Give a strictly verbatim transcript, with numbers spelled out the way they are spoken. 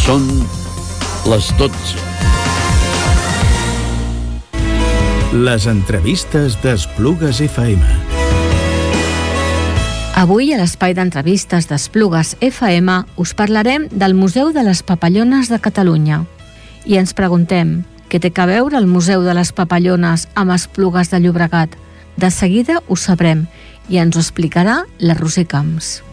Són les dotze. Les entrevistes d'Esplugues F M. Avui, a l'espai d'entrevistes d'Esplugues F M, us parlarem del Museu de les Papallones de Catalunya. I ens preguntem, què té a veure el Museu de les Papallones amb Esplugues de Llobregat? De seguida ho sabrem i ens ho explicarà la Roser Camps.